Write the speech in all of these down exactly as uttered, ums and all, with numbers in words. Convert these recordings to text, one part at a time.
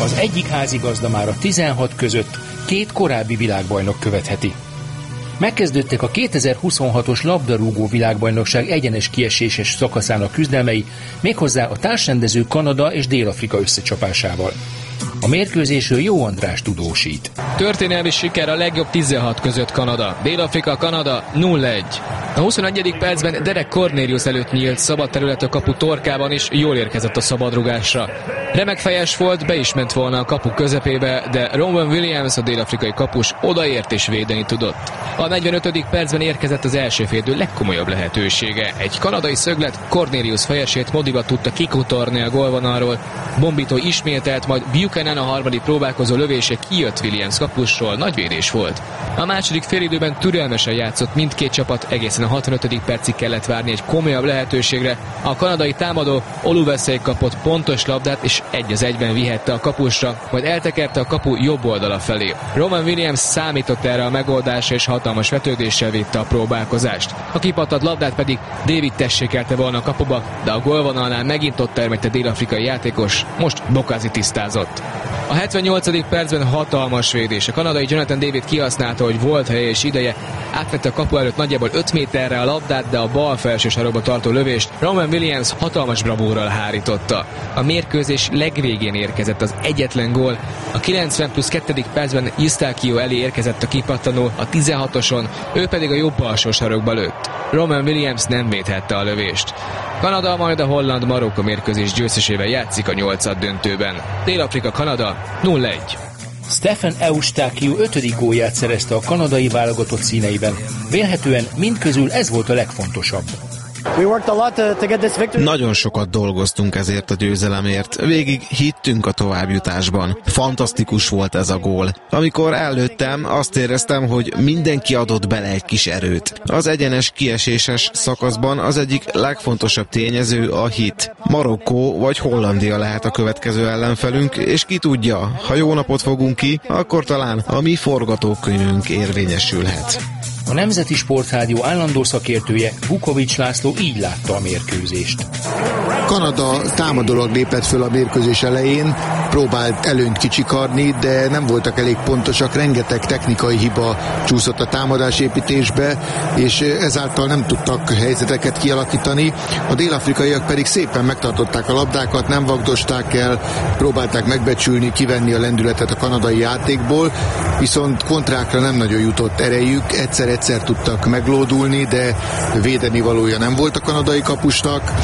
Az egyik házigazda már a tizenhat között két korábbi világbajnok követheti. Megkezdődtek a kétezer-huszonhatos labdarúgó világbajnokság egyenes kieséses szakaszának küzdelmei, méghozzá a társrendező Kanada és Dél-Afrika összecsapásával. A mérkőzésről Jó András tudósít. Történelmi siker a legjobb tizenhat között Kanada. Dél-Afrika, Kanada nulla egy. A huszonegyedik percben Derek Cornelius előtt nyílt szabad terület a kapu torkában, és jól érkezett a szabadrugásra. Remek fejes volt, be is ment volna a kapu közepébe, de Rowan Williams, a dél-afrikai kapus odaért és védeni tudott. A negyvenötödik percben érkezett az első félidő legkomolyabb lehetősége. Egy kanadai szöglet Cornelius fejesét Modiba tudta kikutorni a gólvonalról. Bombito ismételt, majd Buchanan a harmadik próbálkozó lövése kijött Williams kapusról, nagy védés volt. A második félidőben türelmesen játszott mindkét csapat, egészen a hatvanötödik percig kellett várni egy komolyabb lehetőségre. A kanadai támadó Oluwase kapott pontos labdát, és egy az egyben vihette a kapusra, majd eltekerte a kapu jobb oldala felé. Rowan Williams számított erre a megoldásra, és hatalmas vetődéssel vitte a próbálkozást. A kipattant labdát pedig David tessékelte volna a kapuba, de a gólvonalnál megint ott termette dél-afrikai játékos, most Bokazi tisztázott. A hetvennyolcadik percben hatalmas védés. A kanadai Jonathan David kihasználta, hogy volt helye és ideje, átvette a kapu előtt nagyjából öt méterre a labdát, de a bal felső sarokba tartó lövést Rowan Williams hatalmas bravúrral hárította. A mérkőzés legvégén érkezett az egyetlen gól. A kilencven plusz kettő percben Eustáquio elé érkezett a kipattanó a tizenhatoson, ő pedig a jobb alsó sarokba lőtt. Rowan Williams nem védhette a lövést. Kanada majd a Holland-Marokkó mérkőzés győztesével játszik a nyolcad döntőben. Dél-Afrika-Kanada nulla egy. Stephen Eustáquio ötödik gólját szerezte a kanadai válogatott színeiben. Vélhetően mindközül ez volt a legfontosabb. Nagyon sokat dolgoztunk ezért a győzelemért. Végig hittünk a továbbjutásban. Fantasztikus volt ez a gól. Amikor előttem, azt éreztem, hogy mindenki adott bele egy kis erőt. Az egyenes kieséses szakaszban az egyik legfontosabb tényező a hit. Marokkó vagy Hollandia lehet a következő ellenfelünk, és ki tudja, ha jó napot fogunk ki, akkor talán a mi forgatókönyvünk érvényesülhet. A Nemzeti Sportrádió állandó szakértője Vukovics László így látta a mérkőzést. Kanada támadólag lépett föl a mérkőzés elején, próbált előnyt kicsikarni, de nem voltak elég pontosak, rengeteg technikai hiba csúszott a támadásépítésbe, és ezáltal nem tudtak helyzeteket kialakítani. A dél-afrikaiak pedig szépen megtartották a labdákat, nem vagdosták el, próbálták megbecsülni, kivenni a lendületet a kanadai játékból, viszont kontrákra nem nagyon jutott erejük, egyszer-egyszer tudtak meglódulni, de védeni valója nem volt a kanadai kapusnak.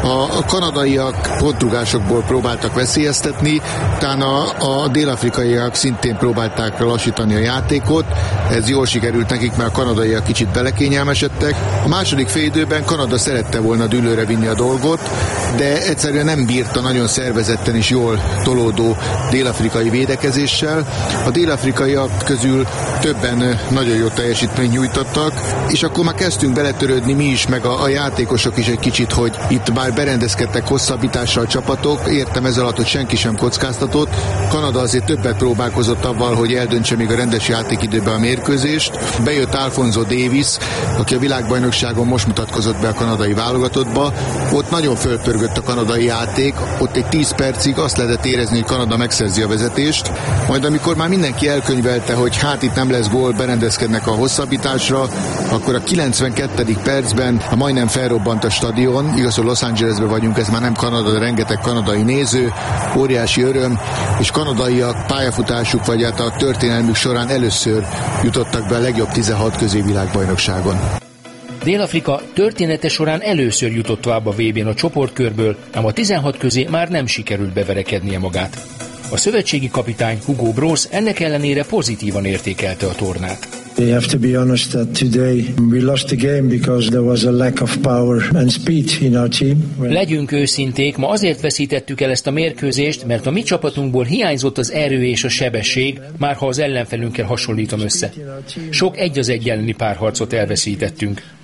A kanadaiak pontrugásokból próbáltak veszélyeztetni, utána a dél-afrikaiak szintén próbálták lassítani a játékot, ez jól sikerült nekik, mert a kanadaiak kicsit belekényelmesedtek. A második félidőben Kanada szerette volna dűlőre vinni a dolgot, de egyszerűen nem bírta nagyon szervezetten és jól tolódó dél-afrikai védekezéssel. A dél-afrikaiak közül többen nagyon jó teljesítményt nyújtottak, és akkor már kezdtünk beletörődni mi is, meg a, a játékosok is egy kicsit, hogy itt már berendezkedtek hosszabbítással csapatok, értem ez alatt, hogy senki sem kockáztatott. Kanada azért többet próbálkozott avval, hogy eldöntse még a rendes játékidőben a mérkőzést. Bejött Alfonso Davis, aki a világbajnokságon most mutatkozott be a kanadai válogatottba. Ott nagyon fölpörgött a kanadai játék, ott egy tíz percig azt lehetett érezni, hogy Kanada megszerzi a vezetést. Majd amikor már mindenki elkönyvelte, hogy hát itt nem lesz gól, berendezkednek a hosszabbításra, akkor a kilencvenkettedik percben a majdnem felrobbant a stadion. Igaz, hogy Los Angelesben vagyunk, ez már nem Kanada, de rengeteg kanadai néző, óriási öröm, és kanadaiak pályafutásuk vagy hát a történelmük során először jutottak be a legjobb tizenhat közé világbajnokságon. Dél-Afrika története során először jutott tovább a vé bén a csoportkörből, ám a tizenhat közé már nem sikerült beverekednie magát. A szövetségi kapitány Hugo Broos ennek ellenére pozitívan értékelte a tornát. We have to be honest that today we lost the game because there was a lack of power and speed in our team. Legyünk őszinték, ma azért veszítettük el ezt a mérkőzést, mert a mi csapatunkból hiányzott az erő és a sebesség, már ha az ellenfelünkkel hasonlítom össze. Sok egy az egy elleni párharcot elveszítettünk.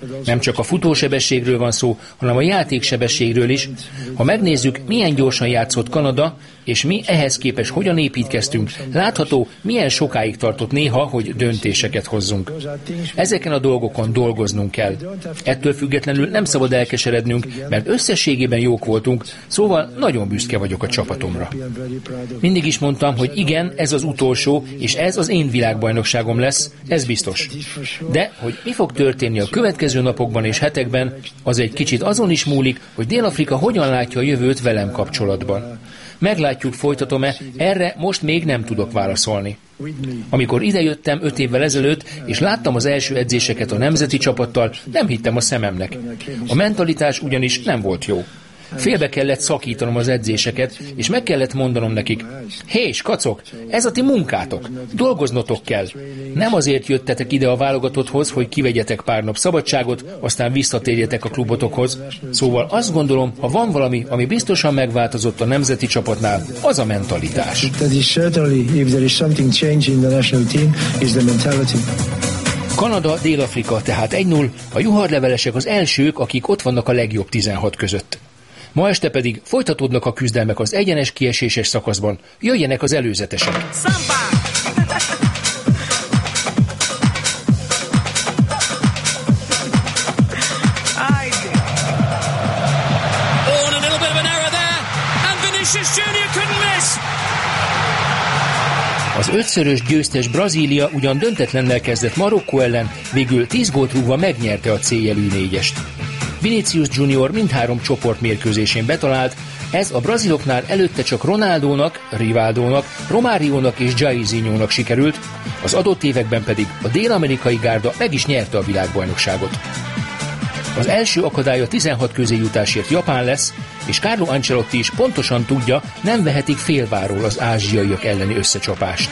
Nem csak a futósebességről van szó, hanem a játéksebességről is. Ha megnézzük, milyen gyorsan játszott Kanada, és mi ehhez képest hogyan építkeztünk, látható, milyen sokáig tartott néha, hogy döntéseket hozzunk. Ezeken a dolgokon dolgoznunk kell. Ettől függetlenül nem szabad elkeserednünk, mert összességében jók voltunk, szóval nagyon büszke vagyok a csapatomra. Mindig is mondtam, hogy igen, ez az utolsó, és ez az én világbajnokságom lesz, ez biztos. De, hogy mi fog történni a következő napokban és hetekben, az egy kicsit azon is múlik, hogy Dél-Afrika hogyan látja a jövőt velem kapcsolatban. Meglátjuk, folytatom-e, erre most még nem tudok válaszolni. Amikor idejöttem öt évvel ezelőtt, és láttam az első edzéseket a nemzeti csapattal, nem hittem a szememnek. A mentalitás ugyanis nem volt jó. Félbe kellett szakítanom az edzéseket, és meg kellett mondanom nekik, hé, skacok, ez a ti munkátok, dolgoznotok kell. Nem azért jöttetek ide a válogatotthoz, hogy kivegyetek pár nap szabadságot, aztán visszatérjetek a klubotokhoz. Szóval azt gondolom, ha van valami, ami biztosan megváltozott a nemzeti csapatnál, az a mentalitás. Kanada, Dél-Afrika tehát egy null, a juharlevelesek az elsők, akik ott vannak a legjobb tizenhat között. Ma este pedig folytatódnak a küzdelmek az egyenes kieséses szakaszban. Jöjjenek az előzetesek! Az ötszörös győztes Brazília ugyan döntetlennel kezdett Marokkó ellen, végül tíz gólt rúgva megnyerte a céljelű négyest. Vinicius Junior mindhárom csoportmérkőzésén betalált, ez a braziloknál előtte csak Ronaldónak, Rivaldónak, Romáriónak és Jairzinhónak sikerült, az adott években pedig a dél-amerikai gárda meg is nyerte a világbajnokságot. Az első akadály a tizenhat közé jutásért Japán lesz, és Carlo Ancelotti is pontosan tudja, nem vehetik félváról az ázsiaiak elleni összecsapást.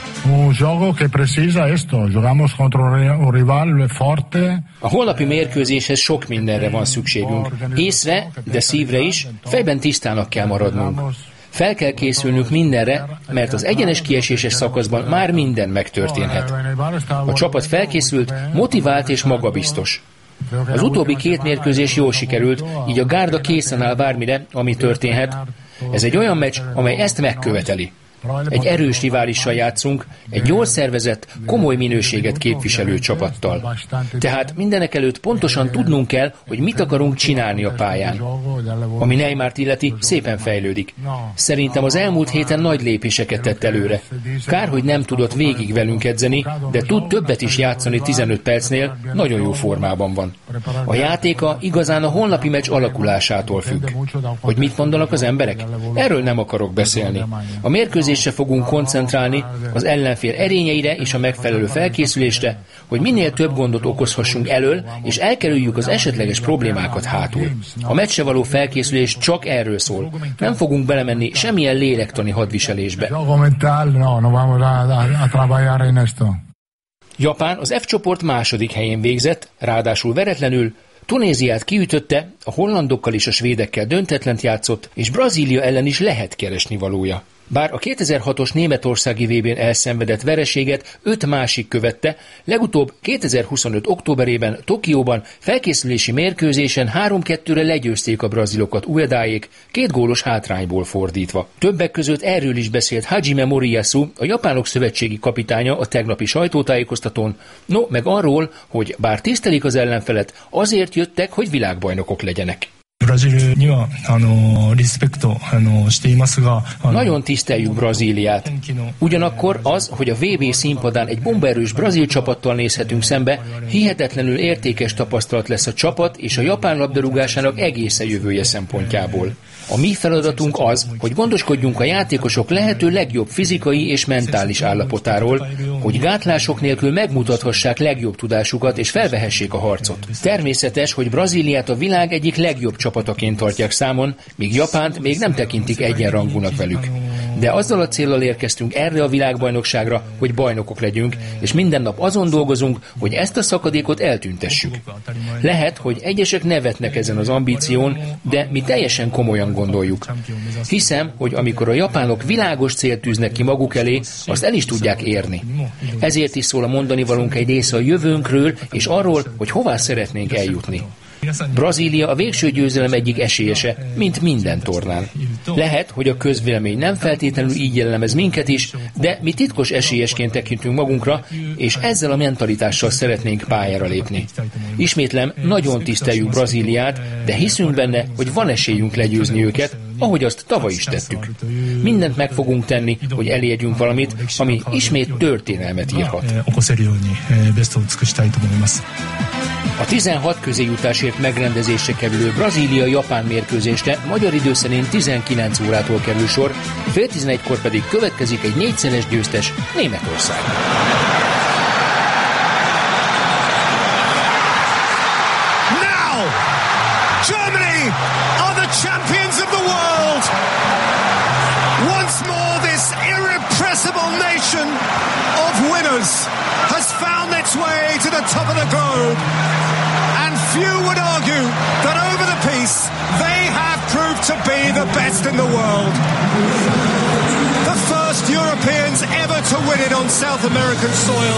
A holnapi mérkőzéshez sok mindenre van szükségünk. Észre, de szívre is, fejben tisztának kell maradnunk. Fel kell készülnünk mindenre, mert az egyenes kieséses szakaszban már minden megtörténhet. A csapat felkészült, motivált és magabiztos. Az utóbbi két mérkőzés jól sikerült, így a gárda készen áll bármire, ami történhet. Ez egy olyan meccs, amely ezt megköveteli. Egy erős riválissal játszunk, egy jól szervezett, komoly minőséget képviselő csapattal. Tehát mindenekelőtt pontosan tudnunk kell, hogy mit akarunk csinálni a pályán. Ami Neymart illeti, szépen fejlődik. Szerintem az elmúlt héten nagy lépéseket tett előre. Kár, hogy nem tudott végig velünk edzeni, de tud többet is játszani tizenöt percnél, nagyon jó formában van. A játéka igazán a holnapi meccs alakulásától függ. Hogy mit mondanak az emberek? Erről nem akarok beszélni. A mérkőzés se fogunk koncentrálni az ellenfél erényeire és a megfelelő felkészülésre, hogy minél több gondot okozhassunk elől, és elkerüljük az esetleges problémákat hátul. A meccsre való felkészülés csak erről szól. Nem fogunk belemenni semmilyen lélektani hadviselésbe. Japán az F csoport második helyén végzett, ráadásul veretlenül, Tunéziát kiütötte, a hollandokkal és a svédekkel döntetlent játszott, és Brazília ellen is lehet keresni valója. Bár a kétezer-hatos németországi vé bén elszenvedett vereséget öt másik követte, legutóbb kétezer-huszonöt októberében Tokióban felkészülési mérkőzésen három kettőre legyőzték a brazilokat Uedáék, két gólos hátrányból fordítva. Többek között erről is beszélt Hajime Moriyasu, a japánok szövetségi kapitánya a tegnapi sajtótájékoztatón, no meg arról, hogy bár tisztelik az ellenfelet, azért jöttek, hogy világbajnokok legyenek. Nagyon tiszteljük Brazíliát. Ugyanakkor az, hogy a vé bé színpadán egy bombaerős brazil csapattal nézhetünk szembe, hihetetlenül értékes tapasztalat lesz a csapat és a japán labdarúgásának egészen jövője szempontjából. A mi feladatunk az, hogy gondoskodjunk a játékosok lehető legjobb fizikai és mentális állapotáról, hogy gátlások nélkül megmutathassák legjobb tudásukat és felvehessék a harcot. Természetes, hogy Brazíliát a világ egyik legjobb csapataként tartják számon, míg Japánt még nem tekintik egyenrangúnak velük. De azzal a céllal érkeztünk erre a világbajnokságra, hogy bajnokok legyünk, és minden nap azon dolgozunk, hogy ezt a szakadékot eltüntessük. Lehet, hogy egyesek nevetnek ezen az ambíción, de mi teljesen komolyan gondoljuk. Hiszem, hogy amikor a japánok világos célt tűznek ki maguk elé, azt el is tudják érni. Ezért is szól a mondani valónk egy része a jövőnkről, és arról, hogy hová szeretnénk eljutni. Brazília a végső győzelem egyik esélyese, mint minden tornán. Lehet, hogy a közvélemény nem feltétlenül így jellemez minket is, de mi titkos esélyesként tekintünk magunkra, és ezzel a mentalitással szeretnénk pályára lépni. Ismétlem, nagyon tiszteljük Brazíliát, de hiszünk benne, hogy van esélyünk legyőzni őket, ahogy azt tavaly is tettük. Mindent meg fogunk tenni, hogy elérjünk valamit, ami ismét történelmet írhat. A tizenhat közéjutásért megrendezésre kerülő Brazília-Japán mérkőzésre magyar idő szerint tizenkilenc órától kerül sor, fél tizenegykor pedig következik egy négyszeres győztes Németország. Now, Germany are the champions of the world. Once more, this irrepressible nation of winners has found its way to the top of the globe. And few would argue that over the piece, they have proved to be the best in the world. The first Europeans ever to win it on South American soil.